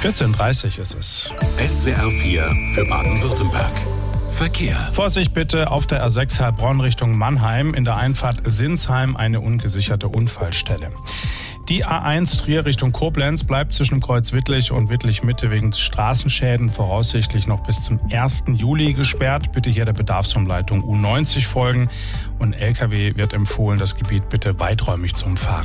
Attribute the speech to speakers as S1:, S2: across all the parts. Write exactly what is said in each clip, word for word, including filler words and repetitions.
S1: vierzehn Uhr dreißig ist es.
S2: S W R vier für Baden-Württemberg. Verkehr.
S1: Vorsicht bitte auf der A sechs Heilbronn Richtung Mannheim. In der Einfahrt Sinsheim eine ungesicherte Unfallstelle. Die A eins Trier Richtung Koblenz bleibt zwischen Kreuz Wittlich und Wittlich Mitte wegen Straßenschäden voraussichtlich noch bis zum ersten Juli gesperrt. Bitte hier der Bedarfsumleitung U neunzig folgen und L K W wird empfohlen, das Gebiet bitte weiträumig zu umfahren.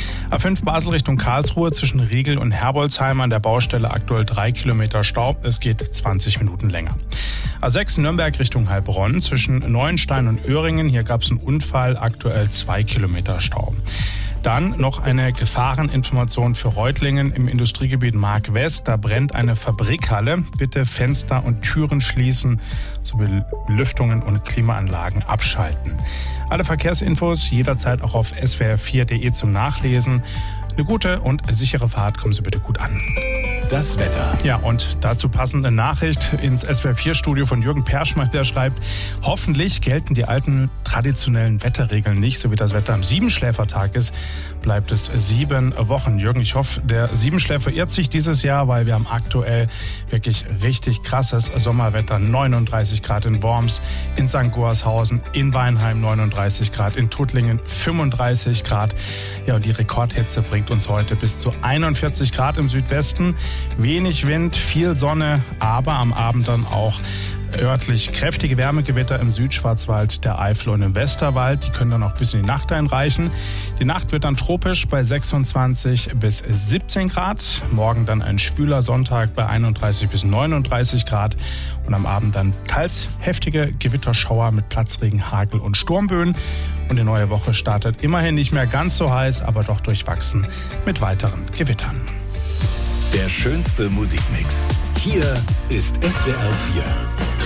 S1: A fünf Basel Richtung Karlsruhe zwischen Riegel und Herbolzheim an der Baustelle aktuell drei Kilometer Stau. Es geht zwanzig Minuten länger. A sechs Nürnberg Richtung Heilbronn zwischen Neuenstein und Öhringen. Hier gab es einen Unfall, aktuell zwei Kilometer Stau. Dann noch eine Gefahreninformation für Reutlingen im Industriegebiet Mark West. Da brennt eine Fabrikhalle. Bitte Fenster und Türen schließen sowie Lüftungen und Klimaanlagen abschalten. Alle Verkehrsinfos jederzeit auch auf s w r vier punkt de zum Nachlesen. Eine gute und sichere Fahrt, kommen Sie bitte gut an.
S2: Das Wetter.
S1: Ja, und dazu passende Nachricht ins S W R vier Studio von Jürgen Perschmann, der schreibt, hoffentlich gelten die alten traditionellen Wetterregeln nicht, so wie das Wetter am Siebenschläfertag ist, bleibt es sieben Wochen. Jürgen, ich hoffe, der Siebenschläfer irrt sich dieses Jahr, weil wir haben aktuell wirklich richtig krasses Sommerwetter. neununddreißig Grad in Worms, in Sankt Goarshausen, in Weinheim neununddreißig Grad, in Tuttlingen fünfunddreißig Grad. Ja, und die Rekordhitze bringt uns heute bis zu einundvierzig Grad im Südwesten. Wenig Wind, viel Sonne, aber am Abend dann auch örtlich kräftige Wärmegewitter im Südschwarzwald, der Eifel und im Westerwald. Die können dann auch bis in die Nacht einreichen. Die Nacht wird dann tropisch bei sechsundzwanzig bis siebzehn Grad. Morgen dann ein schwüler Sonntag bei einunddreißig bis neununddreißig Grad. Und am Abend dann teils heftige Gewitterschauer mit Platzregen, Hagel und Sturmböen. Und die neue Woche startet immerhin nicht mehr ganz so heiß, aber doch durchwachsen mit weiteren Gewittern.
S2: Der schönste Musikmix. Hier ist S W R vier.